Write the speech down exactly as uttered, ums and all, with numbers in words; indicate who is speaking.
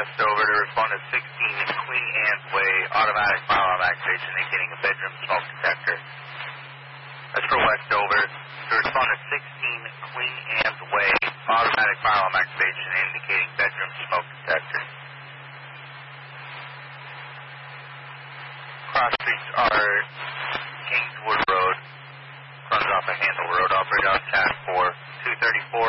Speaker 1: Westover to respond to sixteen Queen Anne's Way, automatic fire alarm activation indicating a bedroom smoke detector. That's for Westover to respond to sixteen Queen Anne's Way, automatic fire alarm activation indicating bedroom smoke detector. Cross streets are Kingswood Road, runs off of Handle Road, operator on task for two thirty-four.